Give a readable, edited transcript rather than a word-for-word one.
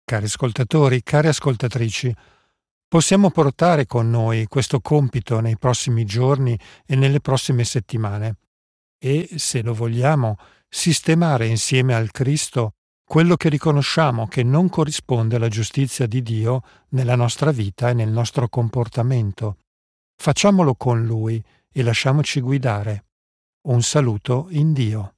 Cari ascoltatori, care ascoltatrici, possiamo portare con noi questo compito nei prossimi giorni e nelle prossime settimane e, se lo vogliamo, sistemare insieme al Cristo quello che riconosciamo che non corrisponde alla giustizia di Dio nella nostra vita e nel nostro comportamento. Facciamolo con Lui e lasciamoci guidare. Un saluto in Dio.